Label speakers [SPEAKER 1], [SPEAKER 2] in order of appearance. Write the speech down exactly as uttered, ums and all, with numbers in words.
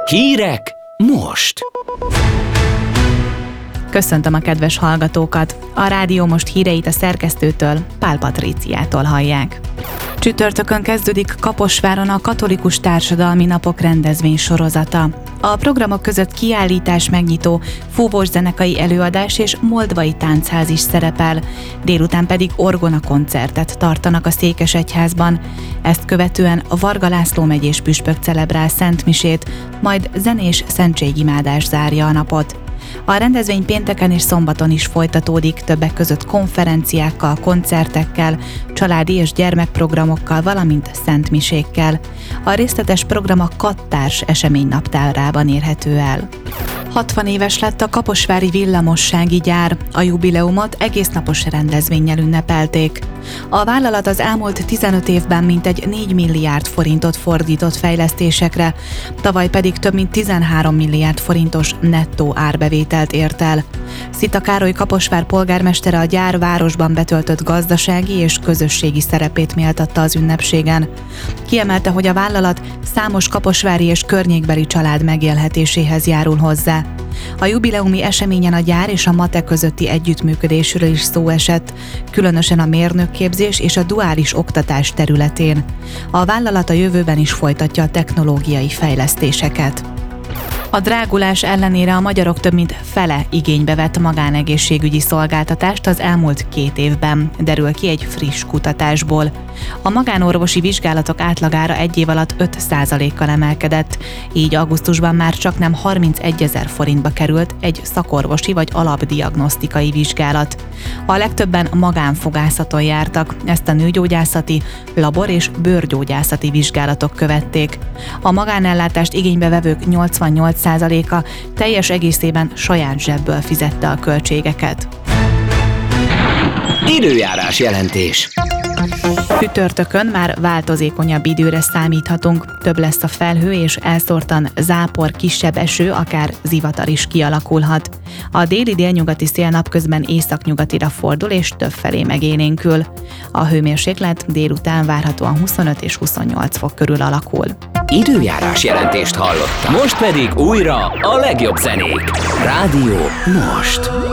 [SPEAKER 1] Hírek most!
[SPEAKER 2] Köszöntöm a kedves hallgatókat! A Rádió Most híreit a szerkesztőtől, Pál Patríciától hallják. Csütörtökön kezdődik Kaposváron a Katolikus Társadalmi Napok rendezvény sorozata. A programok között kiállítás megnyitó, fúvós zenekai előadás és moldvai táncház is szerepel, délután pedig orgona koncertet tartanak a Székesegyházban. Ezt követően a Varga László megyés püspök celebrál szentmisét, majd zenés szentségimádás zárja a napot. A rendezvény pénteken és szombaton is folytatódik, többek között konferenciákkal, koncertekkel, családi és gyermekprogramokkal, valamint szentmisékkel. A részletes program a Kattárs eseménynaptárában érhető el. hatvan éves lett a kaposvári villamossági gyár, a jubileumot egésznapos rendezvénnyel ünnepelték. A vállalat az elmúlt tizenöt évben mintegy négy milliárd forintot fordított fejlesztésekre, tavaly pedig több mint tizenhárom milliárd forintos nettó árbevételt ért el. Szita Károly Kaposvár polgármestere a gyár városban betöltött gazdasági és közösségi szerepét méltatta az ünnepségen. Kiemelte, hogy a vállalat számos kaposvári és környékbeli család megélhetéséhez járul hozzá. A jubileumi eseményen a gyár és a MATE közötti együttműködésről is szó esett, különösen a mérnökképzés és a duális oktatás területén. A vállalat a jövőben is folytatja a technológiai fejlesztéseket. A drágulás ellenére a magyarok több mint fele igénybe vett magánegészségügyi szolgáltatást az elmúlt két évben, derül ki egy friss kutatásból. A magánorvosi vizsgálatok átlagára egy év alatt öt százalékkal emelkedett, így augusztusban már csaknem harmincegyezer forintba került egy szakorvosi vagy alapdiagnosztikai vizsgálat. A legtöbben magánfogászaton jártak, ezt a nőgyógyászati, labor- és bőrgyógyászati vizsgálatok követték. A magánellátást igénybe vevők nyolcvannyolc százaléka teljes egészében saját zsebből fizette a költségeket.
[SPEAKER 1] Időjárás jelentés.
[SPEAKER 2] Csütörtökön már változékonyabb időre számíthatunk, több lesz a felhő és elszórtan zápor, kisebb eső, akár zivatar is kialakulhat. A déli-délnyugati szél napközben északnyugatira fordul és többfelé megélénkül. A hőmérséklet délután várhatóan huszonöt és huszonnyolc fok körül alakul.
[SPEAKER 1] Időjárás jelentést hallottam. Most pedig újra a legjobb zenék. Rádió Most.